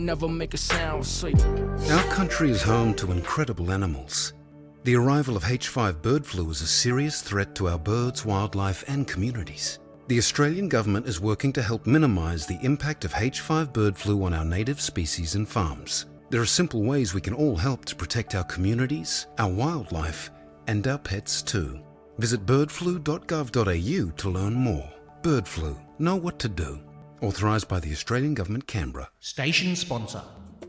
Never make a sound, sweet. Our country is home to incredible animals. The arrival of H5 bird flu is a serious threat to our birds, wildlife and communities. The Australian government is working to help minimise the impact of H5 bird flu on our native species and farms. There are simple ways we can all help to protect our communities, our wildlife and our pets too. Visit birdflu.gov.au to learn more. Bird flu. Know what to do. Authorised by the Australian Government, Canberra. Station sponsor.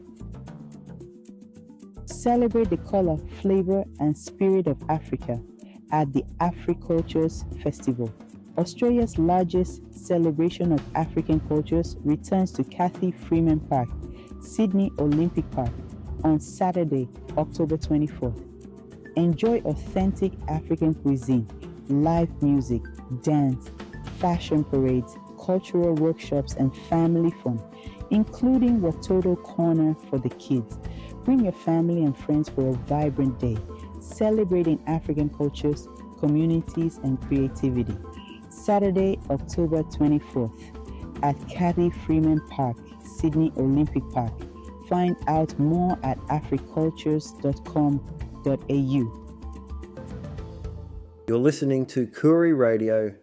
Celebrate the colour, flavour and spirit of Africa at the Africultures Festival. Australia's largest celebration of African cultures returns to Cathy Freeman Park, Sydney Olympic Park on Saturday, October 24th. Enjoy authentic African cuisine, live music, dance, fashion parades, cultural workshops and family fun, including Watoto Corner for the kids. Bring your family and friends for a vibrant day, celebrating African cultures, communities and creativity. Saturday, October 24th at Cathy Freeman Park, Sydney Olympic Park. Find out more at africultures.com.au. You're listening to Koori Radio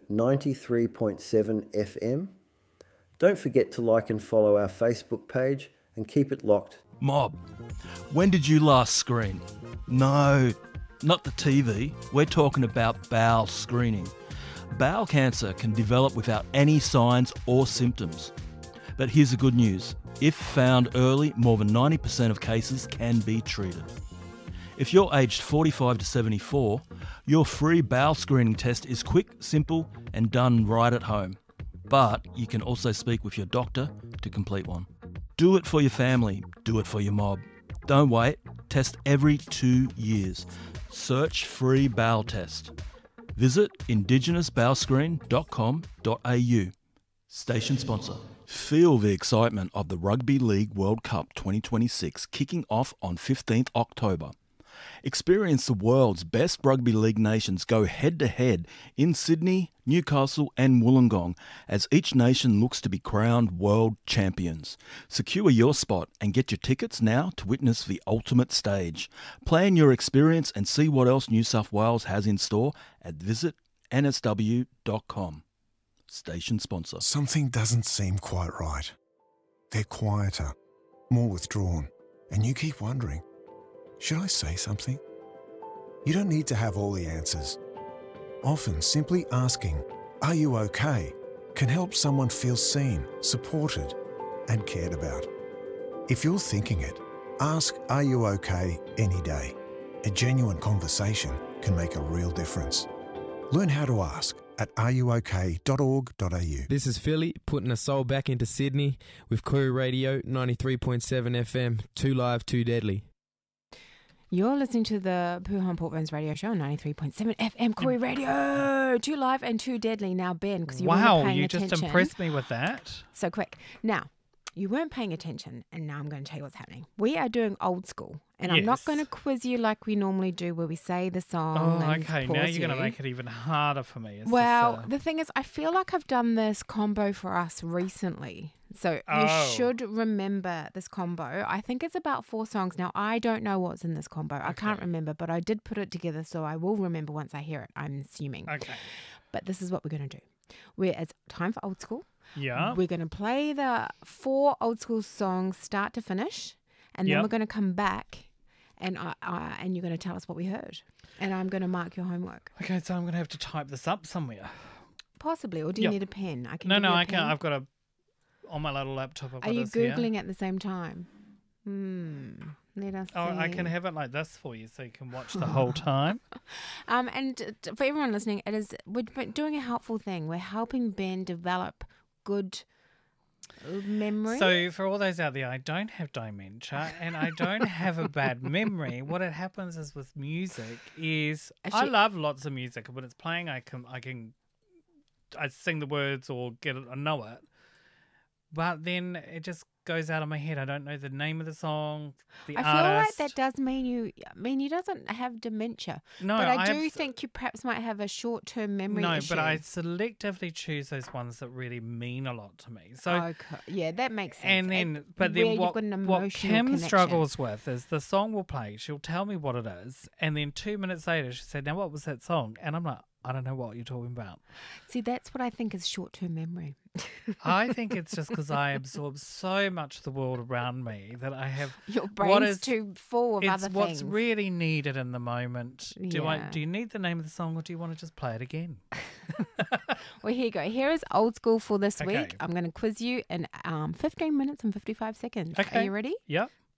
93.7 FM. Don't forget to like and follow our Facebook page and keep it locked. Mob, when did you last screen? No, not the TV. We're talking about bowel screening. Bowel cancer can develop without any signs or symptoms. But here's the good news. If found early, more than 90% of cases can be treated. If you're aged 45 to 74, your free bowel screening test is quick, simple and done right at home. But you can also speak with your doctor to complete one. Do it for your family. Do it for your mob. Don't wait. Test every 2 years. Search free bowel test. Visit indigenousbowelscreen.com.au. Station sponsor. Feel the excitement of the Rugby League World Cup 2026 kicking off on 15th October. Experience the world's best rugby league nations go head-to-head in Sydney, Newcastle and Wollongong as each nation looks to be crowned world champions. Secure your spot and get your tickets now to witness the ultimate stage. Plan your experience and see what else New South Wales has in store at visitnsw.com. Station sponsor. Something doesn't seem quite right. They're quieter, more withdrawn, and you keep wondering, should I say something? You don't need to have all the answers. Often simply asking, "Are you okay?" can help someone feel seen, supported, and cared about. If you're thinking it, ask "Are you okay?" any day. A genuine conversation can make a real difference. Learn how to ask at areyouok.org.au. This is Philly putting a soul back into Sydney with Koori Radio 93.7 FM, 2 Live, 2 Deadly. You're listening to the Pooh Port Bones radio show on 93.7 FM, Koori Radio. 2 Live and 2 Deadly. Now, Ben, because you weren't paying attention. Wow, you just impressed me with that. So quick. Now, you weren't paying attention, and now I'm going to tell you what's happening. We are doing old school, and I'm not going to quiz you like we normally do, where we say the song. Oh, and okay. Now you're going to make it even harder for me. The thing is, I feel like I've done this combo for us recently. So you should remember this combo. I think it's about 4 songs. Now, I don't know what's in this combo. Okay. I can't remember, but I did put it together, so I will remember once I hear it, I'm assuming. Okay. But this is what we're going to do. It's time for old school. Yeah. We're going to play the 4 old school songs start to finish, and then we're going to come back and you're going to tell us what we heard. And I'm going to mark your homework. Okay, so I'm going to have to type this up somewhere. Possibly, or do you need a pen? I can. No, I can't. I've got on my little laptop. Are you Googling at the same time? Let us see. Oh, I can have it like this for you so you can watch the whole time. And for everyone listening, we're doing a helpful thing. We're helping Ben develop good memory. So for all those out there, I don't have dementia and I don't have a bad memory. What it happens is with music is I love lots of music. When it's playing, I sing the words or get it, I know it. But then it just goes out of my head. I don't know the name of the song, the I artist. feel like that does mean he doesn't have dementia. No, but I do think you perhaps might have a short-term memory issue. But I selectively choose those ones that really mean a lot to me. So okay. Yeah, that makes sense. And then, what Kim struggles with is the song will play. She'll tell me what it is, and then 2 minutes later she said, "Now what was that song?" And I'm like, I don't know what you're talking about. See, that's what I think is short-term memory. I think it's just because I absorb so much of the world around me that I have... Your brain's too full of other things. It's what's really needed in the moment. Yeah. Do you need the name of the song or do you want to just play it again? Well, here you go. Here is Old School for this week. I'm going to quiz you in 15 minutes and 55 seconds. Okay. Are you ready? Yep.